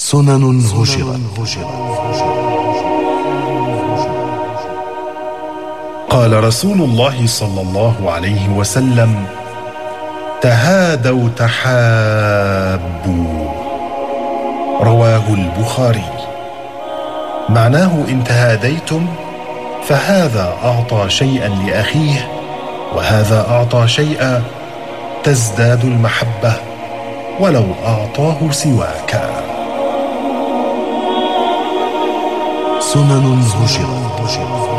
سنن هجرت. قال رسول الله صلى الله عليه وسلم: تهادوا تحابوا. رواه البخاري. معناه: إن تهاديتم فهذا أعطى شيئا لأخيه وهذا أعطى شيئا، تزداد المحبة ولو أعطاه سواك. سنن هجرت.